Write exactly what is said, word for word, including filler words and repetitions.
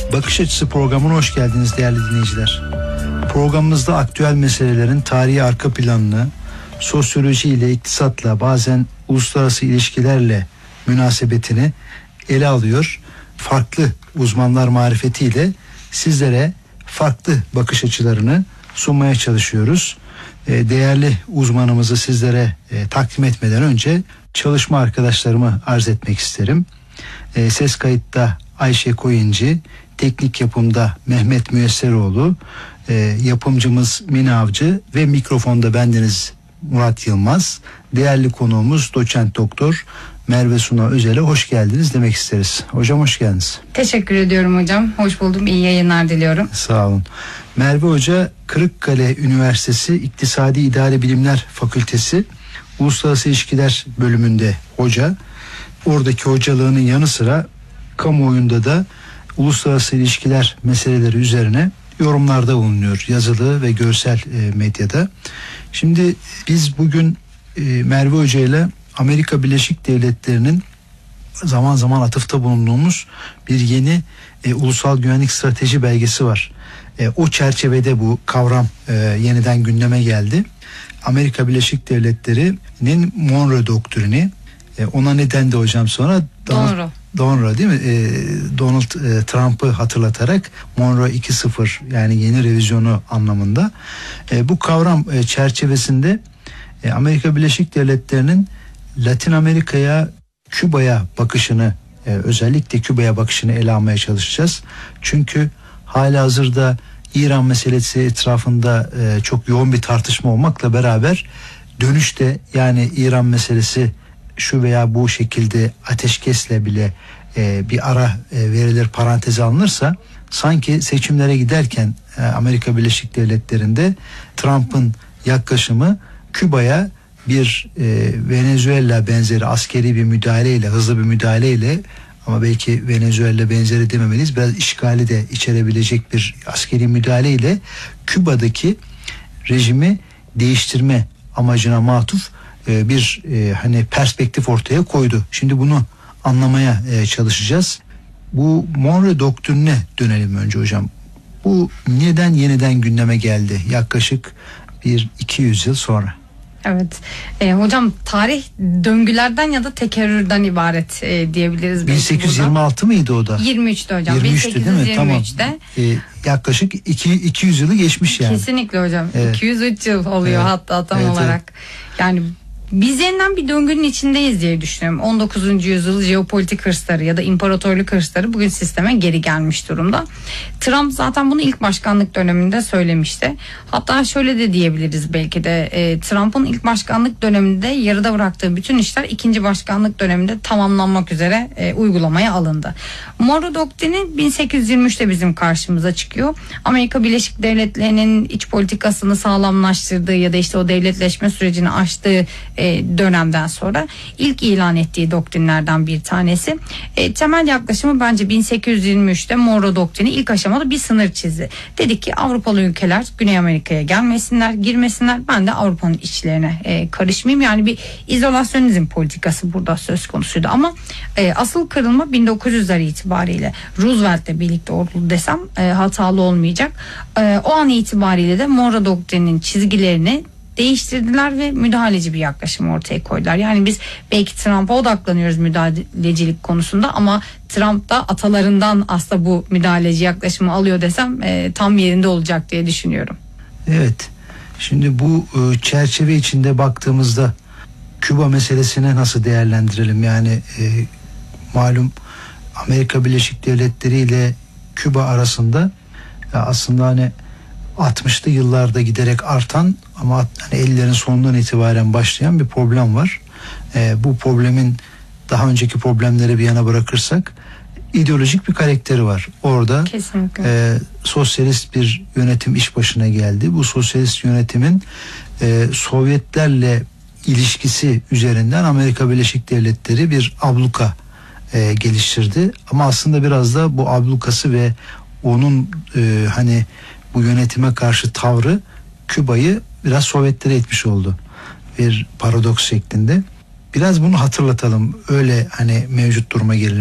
Bakış Açısı programına hoş geldiniz değerli dinleyiciler. Programımızda aktüel meselelerin tarihi arka planını, sosyolojiyle, iktisatla, bazen uluslararası ilişkilerle münasebetini ele alıyor. Farklı uzmanlar marifetiyle sizlere farklı bakış açılarını sunmaya çalışıyoruz. Değerli uzmanımızı sizlere takdim etmeden önce çalışma arkadaşlarımı arz etmek isterim. Ses kayıtta Ayşe Koyuncu, teknik yapımda Mehmet Müyesseroğlu, yapımcımız Mine Avcı ve mikrofonda bendeniz Murat Yılmaz. Değerli konuğumuz doçent doktor Merve Suna Özel'e hoş geldiniz demek isteriz. Hocam hoş geldiniz. Teşekkür ediyorum hocam. Hoş buldum. İyi yayınlar diliyorum. Sağ olun. Merve Hoca Kırıkkale Üniversitesi İktisadi İdari Bilimler Fakültesi Uluslararası İlişkiler bölümünde hoca. Oradaki hocalığının yanı sıra kamuoyunda da uluslararası ilişkiler meseleleri üzerine yorumlarda bulunuyor. Yazılı ve görsel medyada. Şimdi biz bugün Merve Hoca ile Amerika Birleşik Devletleri'nin zaman zaman atıfta bulunduğumuz bir yeni e, ulusal güvenlik strateji belgesi var. E, o çerçevede bu kavram e, yeniden gündeme geldi. Amerika Birleşik Devletleri'nin Monroe doktrini, e, ona ne dendi hocam sonra? Donroe. Donroe değil mi? E, Donald e, Trump'ı hatırlatarak Monroe iki sıfır yani yeni revizyonu anlamında. E, bu kavram e, çerçevesinde e, Amerika Birleşik Devletleri'nin Latin Amerika'ya, Küba'ya bakışını, e, özellikle Küba'ya bakışını ele almaya çalışacağız. Çünkü halihazırda İran meselesi etrafında e, çok yoğun bir tartışma olmakla beraber dönüşte, yani İran meselesi şu veya bu şekilde ateşkesle bile e, bir ara e, verilir, paranteze alınırsa, sanki seçimlere giderken e, Amerika Birleşik Devletleri'nde Trump'ın yaklaşımı Küba'ya bir e, Venezuela benzeri askeri bir müdahaleyle, hızlı bir müdahaleyle, ama belki Venezuela benzeri dememeliyiz, biraz işgali de içerebilecek bir askeri müdahaleyle Küba'daki rejimi değiştirme amacına matuf e, bir e, hani perspektif ortaya koydu. Şimdi bunu anlamaya e, çalışacağız. Bu Monroe doktrinine dönelim önce hocam. Bu neden yeniden gündeme geldi yaklaşık bir iki yüz yıl sonra? Evet. E, hocam tarih döngülerden ya da tekerrürden ibaret e, diyebiliriz. bin sekiz yüz yirmi altı mıydı o da? yirmi üçte hocam. yirmi üçtü değil mi? Tamam. E, yaklaşık iki, iki yüz yılı geçmiş yani. Kesinlikle hocam. Evet. iki yüz üç yıl oluyor evet. hatta tam evet, olarak. Evet. Yani biz yeniden bir döngünün içindeyiz diye düşünüyorum. on dokuzuncu yüzyıl jeopolitik hırsları ya da imparatorluk hırsları bugün sisteme geri gelmiş durumda. Trump zaten bunu ilk başkanlık döneminde söylemişti. Hatta şöyle de diyebiliriz belki de e, Trump'ın ilk başkanlık döneminde yarıda bıraktığı bütün işler ikinci başkanlık döneminde tamamlanmak üzere e, uygulamaya alındı. Monroe doktrini bin sekiz yüz yirmi üçte bizim karşımıza çıkıyor. Amerika Birleşik Devletleri'nin iç politikasını sağlamlaştırdığı ya da işte o devletleşme sürecini aştığı dönemden sonra ilk ilan ettiği doktrinlerden bir tanesi. E, temel yaklaşımı bence bin sekiz yüz yirmi üçte Monroe doktrini ilk aşamada bir sınır çizdi. Dedik ki Avrupalı ülkeler Güney Amerika'ya gelmesinler, girmesinler. Ben de Avrupa'nın içlerine e, karışmayayım. Yani bir izolasyonizm politikası burada söz konusuydu. Ama e, asıl kırılma bin dokuz yüzler itibariyle Roosevelt'le birlikte oldu desem e, hatalı olmayacak. E, o an itibariyle de Monroe doktrininin çizgilerini değiştirdiler ve müdahaleci bir yaklaşım ortaya koydular. Yani biz belki Trump'a odaklanıyoruz müdahalecilik konusunda ama Trump da atalarından aslında bu müdahaleci yaklaşımı alıyor desem e, tam yerinde olacak diye düşünüyorum. Evet. Şimdi bu e, çerçeve içinde baktığımızda Küba meselesini nasıl değerlendirelim? Yani e, malum Amerika Birleşik Devletleri ile Küba arasında ya aslında hani altmışlı yıllarda giderek artan ama hani ellilerin sonundan itibaren başlayan bir problem var. Ee, bu problemin daha önceki problemleri bir yana bırakırsak ideolojik bir karakteri var. Orada e, sosyalist bir yönetim iş başına geldi. Bu sosyalist yönetimin e, Sovyetlerle ilişkisi üzerinden Amerika Birleşik Devletleri bir abluka e, geliştirdi. Ama aslında biraz da bu ablukası ve onun e, hani bu yönetime karşı tavrı Küba'yı biraz Sovyetlere etmiş oldu. Bir paradoks şeklinde. Biraz bunu hatırlatalım. Öyle hani mevcut duruma gelelim.